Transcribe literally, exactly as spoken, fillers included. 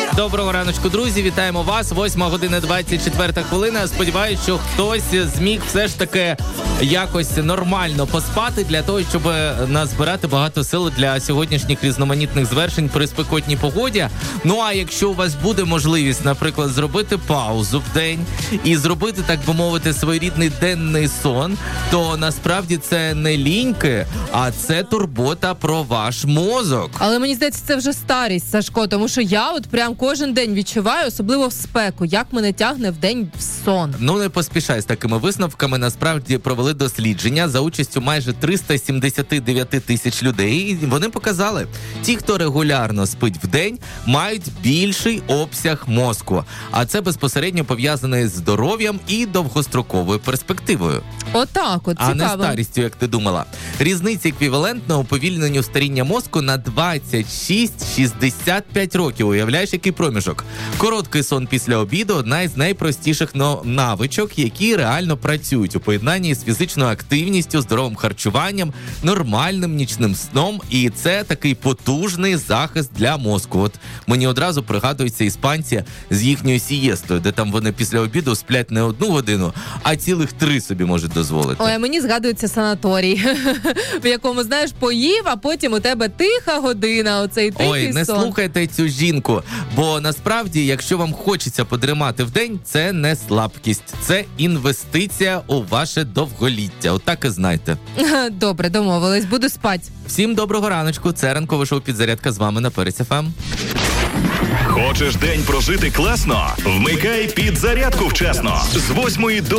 Доброго раночку, друзі, вітаємо вас. Восьма година двадцять четверта хвилина. Сподіваюсь, що хтось зміг все ж таки якось нормально поспати для того, щоб назбирати багато сил для сьогоднішніх різноманітних звершень при спекотній погоді. Ну а якщо у вас буде можливість, наприклад, зробити паузу в день і зробити, так би мовити, своєрідний денний сон, то насправді це не ліньки, а це турбота про ваш мозок. Але мені здається, це вже старість, Сашко, тому що я от прям кожен день відчуваю, особливо в спеку, як мене тягне в день в сон. Ну не поспішай з такими висновками. Насправді провели дослідження за участю майже триста сімдесят дев'ять тисяч людей. І вони показали, ті, хто регулярно спить в день, мають більший обсяг мозку. А це безпосередньо пов'язане з здоров'ям і довгостроковою перспективою. Отак от, цікаво. А не старістю, як ти думала. Різниця еквівалентна уповільненню старіння мозку на двадцять шість - шістдесят п'ять років. Уявляєш, який проміжок? Короткий сон після обіду – одна із найпростіших навичок, які реально працюють у поєднанні з фізичною активністю, здоровим харчуванням, нормальним нічним сном. І це такий потужний захист для мозку. От мені одразу пригадуються іспанці з їхньою сієстою, де там вони після обіду сплять не одну годину, а цілих три собі можуть дозволити. Ой, мені згадується санаторій, в якому, знаєш, поїв, а потім у тебе тиха година, оцей тихий сон. Ой, не слухайте цю жінку, бо насправді, якщо вам хочеться подремати в день, це не слабкість, це інвестиція у ваше довголіття. Отак і знайте. Добре, домовились, буду спати. Всім доброго раночку, це ранкове шоу «Підзарядка» з вами на Перець еф ем. Хочеш день прожити класно? Вмикай «Підзарядку» вчасно з восьмої до